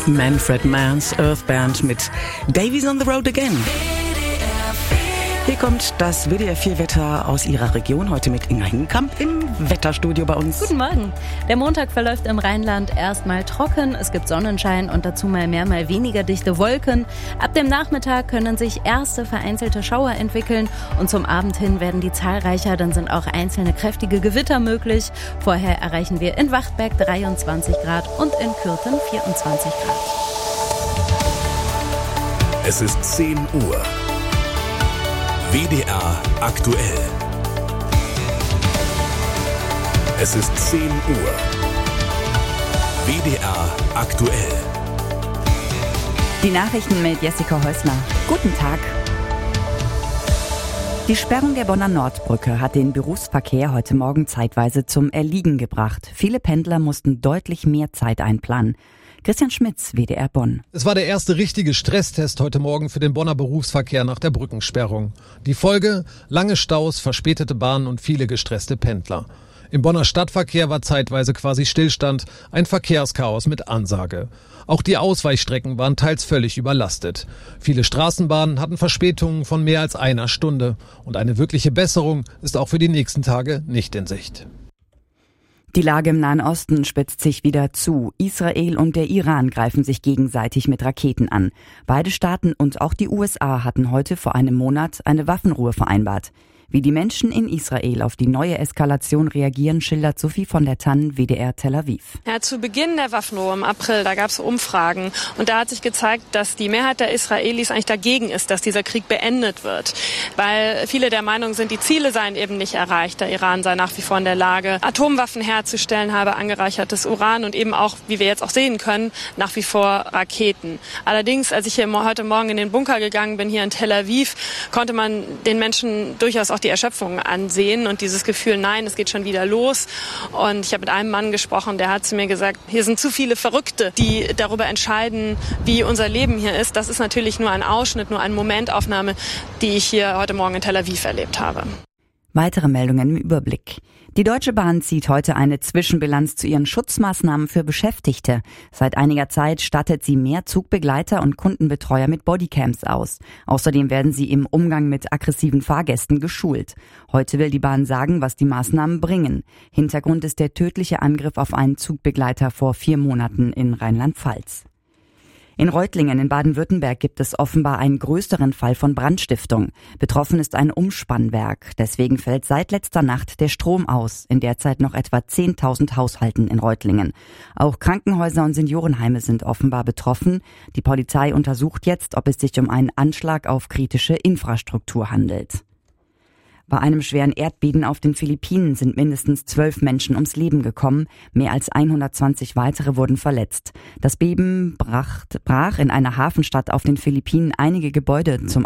Manfred Mann's Earth Band mit Davies on the Road Again. Hier kommt das WDR 4 Wetter aus Ihrer Region, heute mit Inga Hingenkamp im Wetterstudio bei uns. Guten Morgen. Der Montag verläuft im Rheinland erstmal trocken, es gibt Sonnenschein und dazu mal mehr, mal weniger dichte Wolken. Ab dem Nachmittag können sich erste vereinzelte Schauer entwickeln und zum Abend hin werden die zahlreicher, dann sind auch einzelne kräftige Gewitter möglich. Vorher erreichen wir in Wachtberg 23 Grad und in Kürten 24 Grad. Es ist 10 Uhr. WDR aktuell. Es ist 10 Uhr. WDR aktuell. Die Nachrichten mit Jessica Häusler. Guten Tag. Die Sperrung der Bonner Nordbrücke hat den Berufsverkehr heute Morgen zeitweise zum Erliegen gebracht. Viele Pendler mussten deutlich mehr Zeit einplanen. Christian Schmitz, WDR Bonn. Es war der erste richtige Stresstest heute Morgen für den Bonner Berufsverkehr nach der Brückensperrung. Die Folge? Lange Staus, verspätete Bahnen und viele gestresste Pendler. Im Bonner Stadtverkehr war zeitweise quasi Stillstand, ein Verkehrschaos mit Ansage. Auch die Ausweichstrecken waren teils völlig überlastet. Viele Straßenbahnen hatten Verspätungen von mehr als einer Stunde. Und eine wirkliche Besserung ist auch für die nächsten Tage nicht in Sicht. Die Lage im Nahen Osten spitzt sich wieder zu. Israel und der Iran greifen sich gegenseitig mit Raketen an. Beide Staaten und auch die USA hatten heute vor einem Monat eine Waffenruhe vereinbart. Wie die Menschen in Israel auf die neue Eskalation reagieren, schildert Sophie von der Tann, WDR Tel Aviv. Ja, zu Beginn der Waffenruhe im April, da gab es Umfragen und da hat sich gezeigt, dass die Mehrheit der Israelis eigentlich dagegen ist, dass dieser Krieg beendet wird. Weil viele der Meinung sind, die Ziele seien eben nicht erreicht. Der Iran sei nach wie vor in der Lage, Atomwaffen herzustellen, habe angereichertes Uran und eben auch, wie wir jetzt auch sehen können, nach wie vor Raketen. Allerdings, als ich hier heute Morgen in den Bunker gegangen bin, hier in Tel Aviv, konnte man den Menschen durchaus auch die Erschöpfung ansehen und dieses Gefühl, nein, es geht schon wieder los. Und ich habe mit einem Mann gesprochen, der hat zu mir gesagt, hier sind zu viele Verrückte, die darüber entscheiden, wie unser Leben hier ist. Das ist natürlich nur ein Ausschnitt, nur eine Momentaufnahme, die ich hier heute Morgen in Tel Aviv erlebt habe. Weitere Meldungen im Überblick. Die Deutsche Bahn zieht heute eine Zwischenbilanz zu ihren Schutzmaßnahmen für Beschäftigte. Seit einiger Zeit stattet sie mehr Zugbegleiter und Kundenbetreuer mit Bodycams aus. Außerdem werden sie im Umgang mit aggressiven Fahrgästen geschult. Heute will die Bahn sagen, was die Maßnahmen bringen. Hintergrund ist der tödliche Angriff auf einen Zugbegleiter vor 4 Monaten in Rheinland-Pfalz. In Reutlingen in Baden-Württemberg gibt es offenbar einen größeren Fall von Brandstiftung. Betroffen ist ein Umspannwerk. Deswegen fällt seit letzter Nacht der Strom aus. In der Zeit noch etwa 10.000 Haushalten in Reutlingen. Auch Krankenhäuser und Seniorenheime sind offenbar betroffen. Die Polizei untersucht jetzt, ob es sich um einen Anschlag auf kritische Infrastruktur handelt. Bei einem schweren Erdbeben auf den Philippinen sind mindestens 12 Menschen ums Leben gekommen. Mehr als 120 weitere wurden verletzt. Das Beben brachte in einer Hafenstadt auf den Philippinen einige Gebäude zum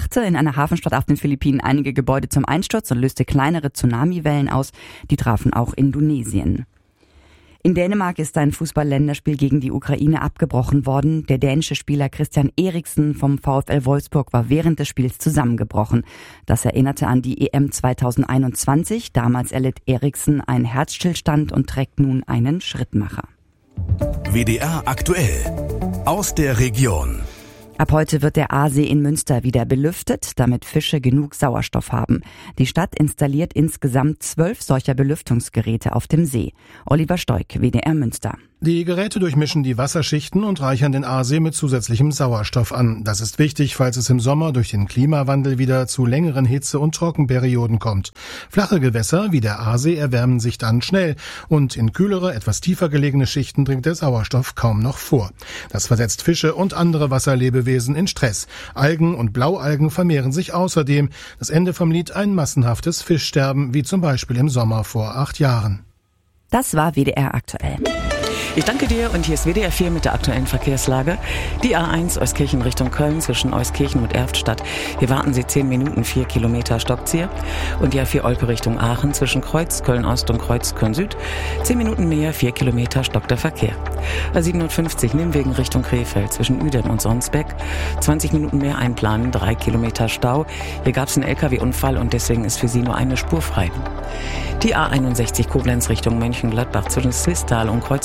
Einsturz und löste kleinere Tsunamiwellen aus. Die trafen auch Indonesien. In Dänemark ist ein Fußball-Länderspiel gegen die Ukraine abgebrochen worden. Der dänische Spieler Christian Eriksen vom VfL Wolfsburg war während des Spiels zusammengebrochen. Das erinnerte an die EM 2021. Damals erlitt Eriksen einen Herzstillstand und trägt nun einen Schrittmacher. WDR aktuell. Aus der Region. Ab heute wird der Aasee in Münster wieder belüftet, damit Fische genug Sauerstoff haben. Die Stadt installiert insgesamt 12 solcher Belüftungsgeräte auf dem See. Oliver Stoik, WDR Münster. Die Geräte durchmischen die Wasserschichten und reichern den Aasee mit zusätzlichem Sauerstoff an. Das ist wichtig, falls es im Sommer durch den Klimawandel wieder zu längeren Hitze- und Trockenperioden kommt. Flache Gewässer wie der Aasee erwärmen sich dann schnell und in kühlere, etwas tiefer gelegene Schichten dringt der Sauerstoff kaum noch vor. Das versetzt Fische und andere Wasserlebewesen in Stress. Algen und Blaualgen vermehren sich außerdem. Das Ende vom Lied: ein massenhaftes Fischsterben, wie zum Beispiel im Sommer vor 8 Jahren. Das war WDR aktuell. Ich danke dir und hier ist WDR 4 mit der aktuellen Verkehrslage. Die A1 Euskirchen Richtung Köln zwischen Euskirchen und Erftstadt. Hier warten Sie 10 Minuten, 4 Kilometer Stockzieher. Und die A4 Olpe Richtung Aachen zwischen Kreuz Köln-Ost und Kreuz Köln-Süd. 10 Minuten mehr, 4 Kilometer stockter Verkehr. A57 Nimwegen Richtung Krefeld zwischen Uedem und Sonsbeck. 20 Minuten mehr einplanen, 3 Kilometer Stau. Hier gab es einen LKW-Unfall und deswegen ist für Sie nur eine Spur frei. Die A61 Koblenz Richtung Mönchengladbach zwischen Swisttal und Kreuz Bliesheim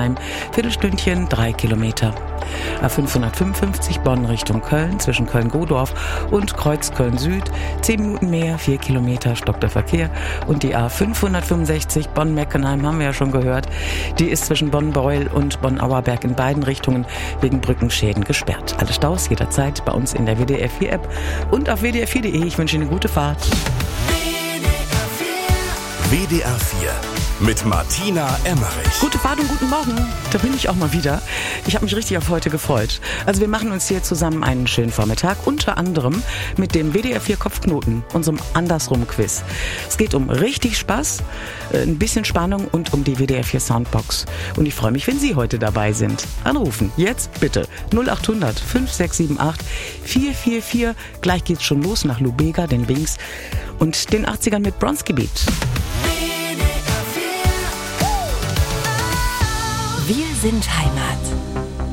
Meckenheim, Viertelstündchen 3 Kilometer. A555 Bonn Richtung Köln, zwischen Köln-Godorf und Kreuz Köln-Süd, 10 Minuten mehr, 4 Kilometer, stockt der Verkehr. Und die A565 Bonn-Meckenheim, haben wir ja schon gehört, die ist zwischen Bonn-Beul und Bonn-Auerberg in beiden Richtungen wegen Brückenschäden gesperrt. Alle Staus jederzeit bei uns in der WDR 4 App und auf wdr4.de. Ich wünsche Ihnen eine gute Fahrt. WDR 4 mit Martina Emmerich. Gute Fahrt und guten Morgen. Da bin ich auch mal wieder. Ich habe mich richtig auf heute gefreut. Also wir machen uns hier zusammen einen schönen Vormittag, unter anderem mit dem WDR 4 Kopfknoten, unserem Andersrum-Quiz. Es geht um richtig Spaß, ein bisschen Spannung und um die WDR 4 Soundbox. Und ich freue mich, wenn Sie heute dabei sind. Anrufen, jetzt bitte 0800 5678 444. Gleich geht's schon los nach Lubega, den Wings und den 80ern mit Bronzegebiet. Wir sind Heimat.